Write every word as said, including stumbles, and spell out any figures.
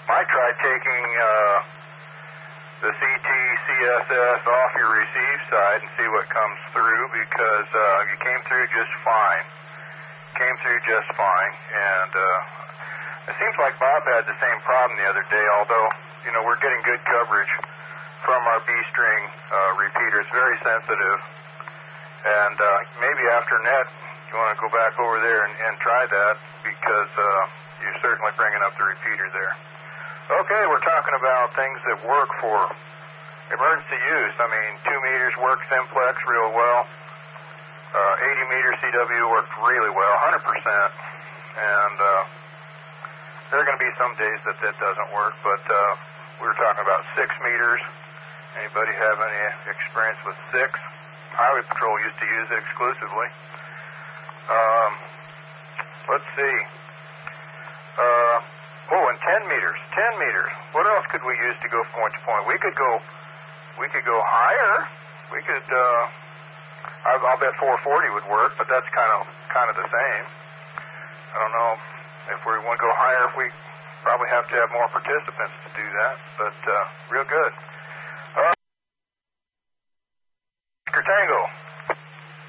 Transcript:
Might try taking uh, the C T C S S off your receive side and see what comes through, because uh, you came through just fine. Came through just fine, and uh, it seems like Bob had the same problem the other day, although, you know, we're getting good coverage from our B-string uh, repeater. It's very sensitive, and uh, maybe after net, you want to go back over there and, and try that, because uh, you're certainly bringing up the repeater there. Okay, we're talking about things that work for emergency use. I mean, two meters work simplex real well. Uh, eighty meter C W worked really well, one hundred percent. And uh, there are going to be some days that that doesn't work, but uh, we were talking about six meters. Anybody have any experience with six? Highway Patrol used to use it exclusively. Um, let's see. Uh, oh, and ten meters. ten meters. What else could we use to go point to point? We could go. We could go higher. We could. Uh, I, I'll bet four forty would work, but that's kind of kind of the same. I don't know if we want to go higher. If we probably have to have more participants to do that, but uh, real good.